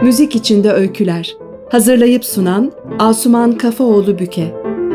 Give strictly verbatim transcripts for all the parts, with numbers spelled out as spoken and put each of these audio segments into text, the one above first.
Müzik içinde öyküler. Hazırlayıp sunan Asuman Kafaoğlu Büke.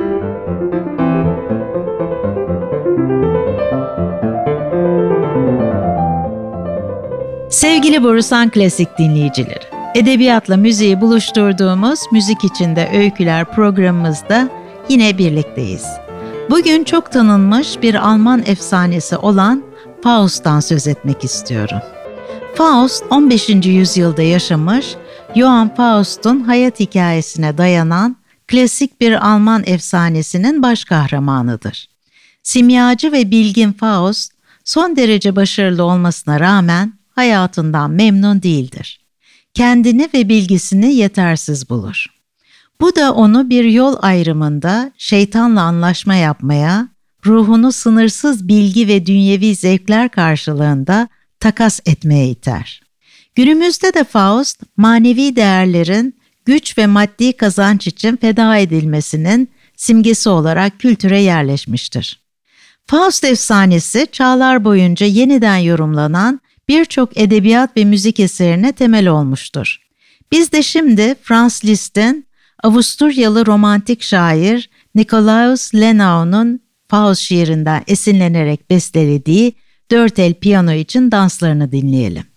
Sevgili Borusan Klasik dinleyicileri, edebiyatla müziği buluşturduğumuz Müzik İçinde Öyküler programımızda yine birlikteyiz. Bugün çok tanınmış bir Alman efsanesi olan Faust'tan söz etmek istiyorum. Faust, on beşinci yüzyılda yaşamış, Johann Faust'un hayat hikayesine dayanan klasik bir Alman efsanesinin baş kahramanıdır. Simyacı ve bilgin Faust, son derece başarılı olmasına rağmen hayatından memnun değildir. Kendini ve bilgisini yetersiz bulur. Bu da onu bir yol ayrımında şeytanla anlaşma yapmaya, ruhunu sınırsız bilgi ve dünyevi zevkler karşılığında takas etmeye iter. Günümüzde de Faust, manevi değerlerin güç ve maddi kazanç için feda edilmesinin simgesi olarak kültüre yerleşmiştir. Faust efsanesi çağlar boyunca yeniden yorumlanan birçok edebiyat ve müzik eserine temel olmuştur. Biz de şimdi Franz Liszt'in Avusturyalı romantik şair Nikolaus Lenau'nun Faust şiirinden esinlenerek bestelediği dört el piyano için danslarını dinleyelim.